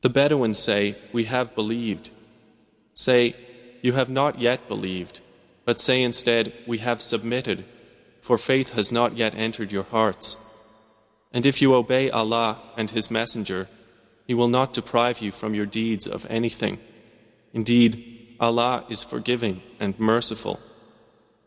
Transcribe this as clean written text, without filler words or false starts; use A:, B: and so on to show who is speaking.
A: The Bedouins say, "We have believed." Say, "You have not yet believed," but say instead, "We have submitted," for faith has not yet entered your hearts. And if you obey Allah and His Messenger, He will not deprive you from your deeds of anything. Indeed, Allah is forgiving and merciful.